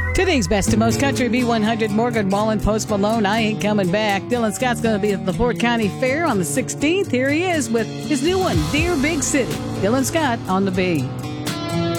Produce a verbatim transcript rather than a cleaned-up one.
Today's best and most country B one hundred, Morgan Wallen, Post Malone, I Ain't Coming Back. Dylan Scott's going to be at the Fort County Fair on the sixteenth. Here he is with his new one, Dear Big City. Dylan Scott on the B.